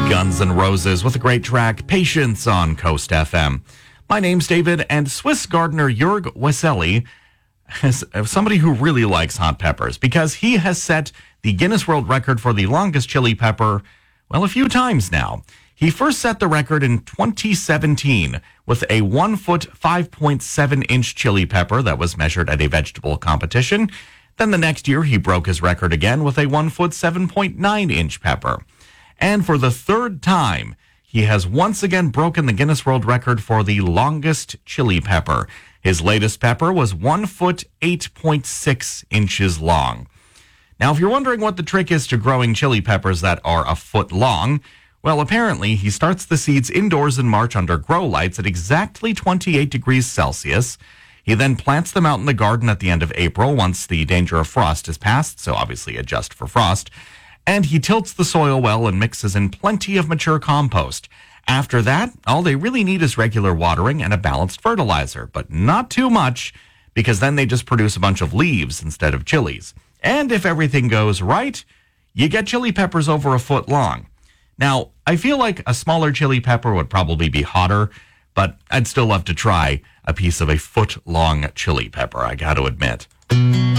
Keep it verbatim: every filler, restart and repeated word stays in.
Guns N' Roses with a great track, Patience, on Coast F M. My name's David, and Swiss gardener Jörg Wessely is somebody who really likes hot peppers because he has set the Guinness World Record for the longest chili pepper, well, a few times now. He first set the record in twenty seventeen with a one foot, five point seven inch chili pepper that was measured at a vegetable competition. Then the next year, he broke his record again with a one foot, seven point nine inch pepper. And for the third time, he has once again broken the Guinness World Record for the longest chili pepper. His latest pepper was one foot, eight point six inches long. Now, if you're wondering what the trick is to growing chili peppers that are a foot long, well, apparently he starts the seeds indoors in March under grow lights at exactly twenty-eight degrees Celsius. He then plants them out in the garden at the end of April once the danger of frost is past, so obviously adjust for frost. And he tilts the soil well and mixes in plenty of mature compost. After that, all they really need is regular watering and a balanced fertilizer, but not too much, because then they just produce a bunch of leaves instead of chilies. And if everything goes right, you get chili peppers over a foot long. Now, I feel like a smaller chili pepper would probably be hotter, but I'd still love to try a piece of a foot-long chili pepper, I got to admit.